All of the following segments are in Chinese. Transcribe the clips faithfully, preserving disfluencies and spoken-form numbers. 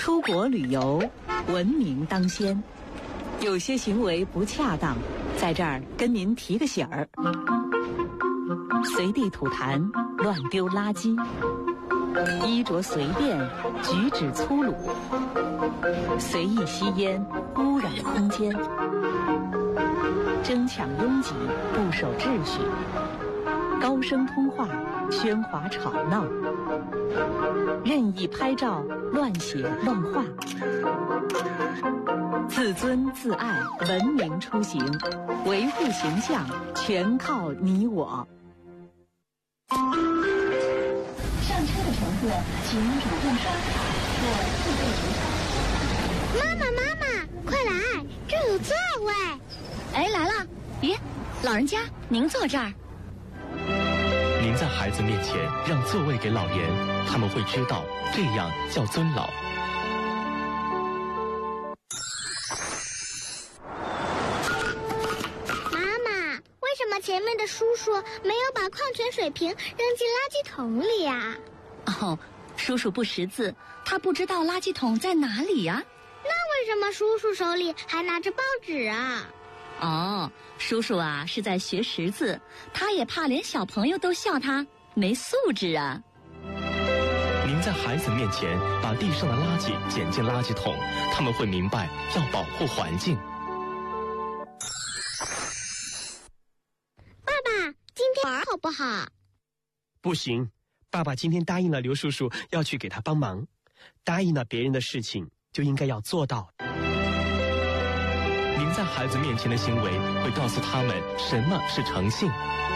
出国旅游，文明当先。有些行为不恰当，在这儿跟您提个醒儿：随地吐痰、乱丢垃圾，衣着随便，举止粗鲁，随意吸烟，污染空间，争抢拥挤，不守秩序，高声通话，喧哗吵闹，任意拍照，乱写乱画。自尊自爱，文明出行，维护形象，全靠你我。 上车的乘客，请主动刷卡或自备乘卡。 妈妈，妈妈，快来，这有座位。 哎，来了！咦，老人家，您坐这儿。 您在孩子面前让座位给老人，他们会知道这样叫尊老。 前面的叔叔没有把矿泉水瓶扔进垃圾桶里呀、 啊？哦，叔叔不识字，他不知道垃圾桶在哪里呀、啊。 那为什么叔叔手里还拿着报纸啊？ 哦，叔叔啊是在学识字，他也怕连小朋友都笑他没素质啊。 您在孩子面前把地上的垃圾捡进垃圾桶，他们会明白要保护环境。 玩好不好？ 不行，爸爸今天答应了刘叔叔要去给他帮忙，答应了别人的事情就应该要做到。 您在孩子面前的行为会告诉他们什么是诚信。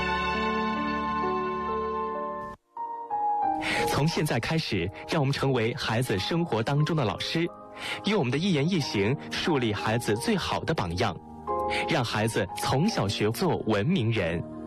从现在开始，让我们成为孩子生活当中的老师，用我们的一言一行树立孩子最好的榜样，让孩子从小学做文明人。